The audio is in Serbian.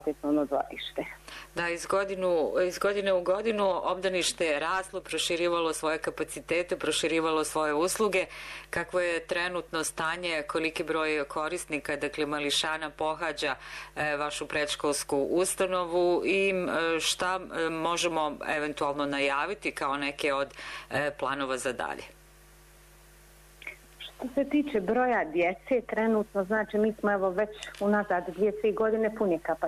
kvalitetno dvorište. Da, iz godine u godinu obdanište je raslo, proširivalo svoje kapacitete, proširivalo svoje usluge. Kakvo je trenutno stanje, koliki broj korisnika, dakle mališana, pohađa vašu predškolsku ustanovu i šta možemo eventualno najaviti kao neke od planova za dalje? Što se tiče broja djece, trenutno, znači mi smo evo već unazad 2-3 godine puni kapacitet.